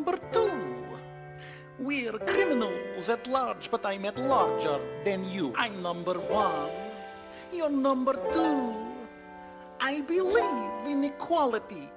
number two. We're criminals at large, but I'm at larger than you. I'm number one. You're number two. I believe in equality.